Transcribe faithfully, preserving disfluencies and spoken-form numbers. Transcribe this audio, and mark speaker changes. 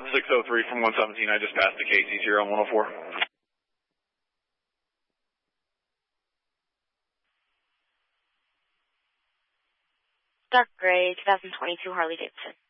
Speaker 1: six oh three from one seventeen. I just passed the Casey's here on one oh four.
Speaker 2: Dark gray, twenty twenty-two Harley Davidson.